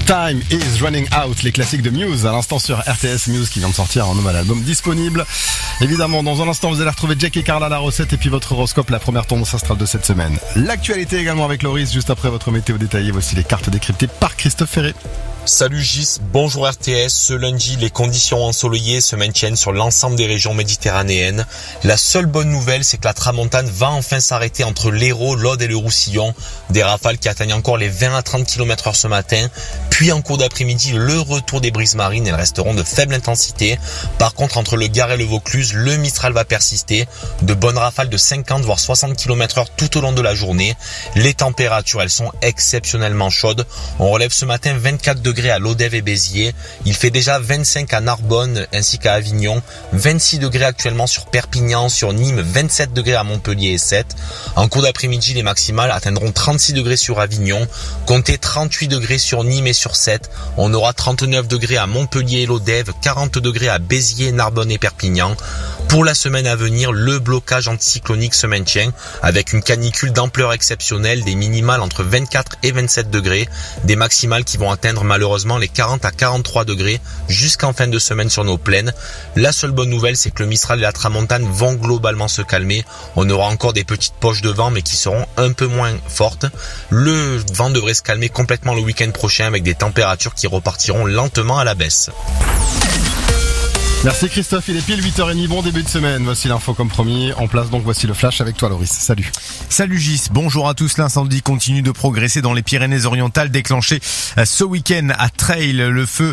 Time is Running Out, les classiques de Muse, à l'instant sur RTS. Muse qui vient de sortir un nouvel album disponible. Évidemment, dans un instant, vous allez retrouver Jack et Carla, la recette, et puis votre horoscope, la première tendance astrale de cette semaine. L'actualité également avec Loris, juste après votre météo détaillée. Voici les cartes décryptées par Christophe Ferré. Salut Gis, bonjour RTS. Ce lundi, les conditions ensoleillées se maintiennent sur l'ensemble des régions méditerranéennes. La seule bonne nouvelle, c'est que la tramontane va enfin s'arrêter entre l'Hérault, l'Aude et le Roussillon. Des rafales qui atteignent encore les 20 à 30 km/h ce matin. Puis en cours d'après-midi, le retour des brises marines, elles resteront de faible intensité. Par contre, entre le Gard et le Vaucluse, le Mistral va persister. De bonnes rafales de 50 voire 60 km/h tout au long de la journée. Les températures, elles sont exceptionnellement chaudes. On relève ce matin 24 degrés à Lodève et Béziers. Il fait déjà 25 à Narbonne ainsi qu'à Avignon. 26 degrés actuellement sur Perpignan, sur Nîmes, 27 degrés à Montpellier et 7. En cours d'après-midi, les maximales atteindront 36 degrés sur Avignon. Comptez 38 degrés sur Nîmes et sur 7. On aura 39 degrés à Montpellier et Lodève, 40 degrés à Béziers, Narbonne et Perpignan. Pour la semaine à venir, le blocage anticyclonique se maintient avec une canicule d'ampleur exceptionnelle, des minimales entre 24 et 27 degrés, des maximales qui vont atteindre malheureusement les 40 à 43 degrés jusqu'en fin de semaine sur nos plaines. La seule bonne nouvelle, c'est que le Mistral et la tramontane vont globalement se calmer. On aura encore des petites poches de vent mais qui seront un peu moins fortes. Le vent devrait se calmer complètement le week-end prochain avec des températures qui repartiront lentement à la baisse. Merci Christophe, il est pile 8h30, bon début de semaine. Voici l'info comme promis, en place donc voici le flash avec toi Loris, salut. Salut Gis, bonjour à tous. L'incendie continue de progresser dans les Pyrénées-Orientales, déclenché ce week-end à Trail. Le feu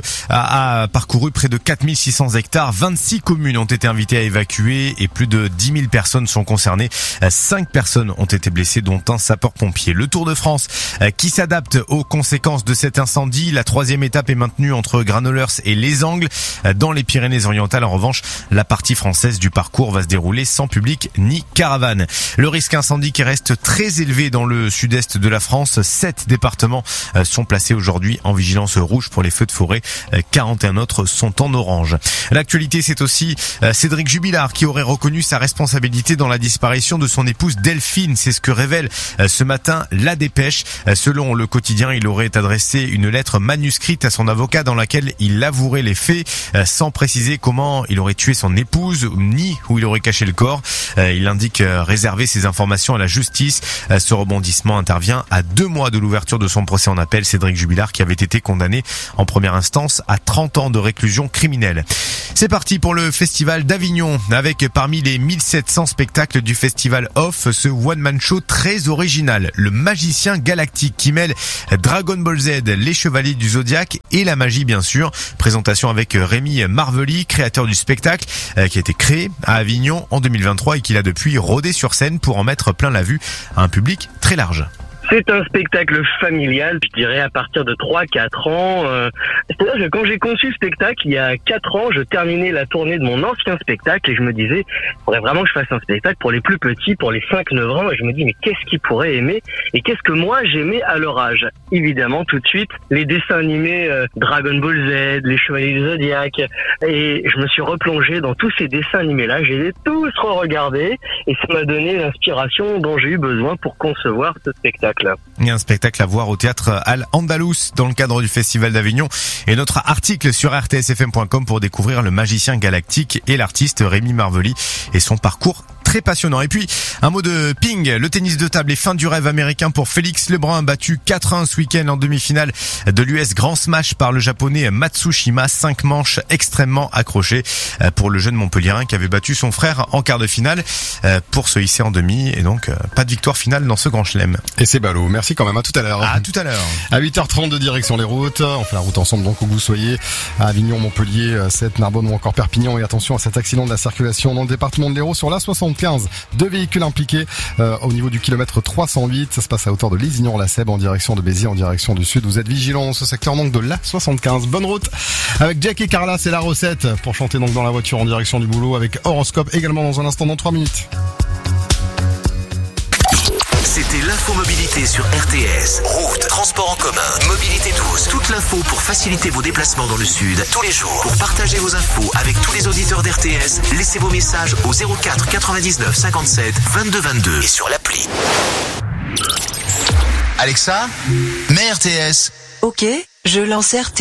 a parcouru près de 4600 hectares, 26 communes ont été invitées à évacuer et plus de 10 000 personnes sont concernées. 5 personnes ont été blessées dont un sapeur-pompier. Le Tour de France qui s'adapte aux conséquences de cet incendie. La 3e étape est maintenue entre Granollers et Les Angles dans les Pyrénées-Orientales. En revanche, la partie française du parcours va se dérouler sans public ni caravane. Le risque incendie qui reste très élevé dans le sud-est de la France. 7 départements sont placés aujourd'hui en vigilance rouge pour les feux de forêt. 41 autres sont en orange. L'actualité, c'est aussi Cédric Jubilard qui aurait reconnu sa responsabilité dans la disparition de son épouse Delphine. C'est ce que révèle ce matin La Dépêche. Selon le quotidien, il aurait adressé une lettre manuscrite à son avocat dans laquelle il avouerait les faits sans préciser comment il aurait tué son épouse ni où il aurait caché le corps. Il indique réserver ces informations à la justice. Ce rebondissement intervient à 2 mois de l'ouverture de son procès en appel. Cédric Jubilard qui avait été condamné en première instance à 30 ans de réclusion criminelle. C'est parti pour le festival d'Avignon avec parmi les 1700 spectacles du festival Off, ce one-man show très original, le magicien galactique qui mêle Dragon Ball Z, les chevaliers du Zodiaque et la magie bien sûr. Présentation avec Rémi Marvely, créateur du spectacle qui a été créé à Avignon en 2023 et qu'il a depuis rodé sur scène pour en mettre plein la vue à un public très large. C'est un spectacle familial, je dirais à partir de 3-4 ans. C'est-à-dire que quand j'ai conçu le spectacle, il y a 4 ans, je terminais la tournée de mon ancien spectacle et je me disais, il faudrait vraiment que je fasse un spectacle pour les plus petits, pour les 5-9 ans. Et je me dis, mais qu'est-ce qu'ils pourraient aimer et qu'est-ce que moi j'aimais à leur âge? Évidemment, tout de suite, les dessins animés Dragon Ball Z, les Chevaliers du Zodiaque. Et je me suis replongé dans tous ces dessins animés-là. Je les ai tous re-regardés et ça m'a donné l'inspiration dont j'ai eu besoin pour concevoir ce spectacle. Il y a un spectacle à voir au théâtre Al Andalus dans le cadre du Festival d'Avignon et notre article sur rtsfm.com pour découvrir le magicien galactique et l'artiste Rémi Marvely et son parcours très passionnant. Et puis, un mot de ping, le tennis de table est fin du rêve américain pour Félix Lebrun, battu 4-1 ce week-end en demi-finale de l'US Grand Smash par le japonais Matsushima. 5 manches extrêmement accrochées pour le jeune Montpellierin qui avait battu son frère en quart de finale pour se hisser en demi et donc pas de victoire finale dans ce grand chelem. Et c'est ballot, merci quand même, à tout à l'heure. À tout à l'heure. À 8h30 de direction les routes, on fait la route ensemble donc où vous soyez, à Avignon, Montpellier, 7, Narbonne ou encore Perpignan. Et attention à cet accident de la circulation dans le département de l'Hérault sur la 75. 2 véhicules impliqués au niveau du kilomètre 308. Ça se passe à hauteur de Lézignan-la-Sèbe en direction de Béziers, en direction du sud. Vous êtes vigilants dans ce secteur donc de la 75. Bonne route avec Jack et Carla, c'est la recette pour chanter donc dans la voiture en direction du boulot avec horoscope également dans un instant, dans 3 minutes. C'était l'infomobilité sur RTS. Route, transport en commun, mobilité douce. Toute l'info pour faciliter vos déplacements dans le sud tous les jours. Pour partager vos infos avec tous les auditeurs d'RTS, laissez vos messages au 04 99 57 22 22 et sur l'appli. Alexa, mets RTS. Ok. Je lance RTS.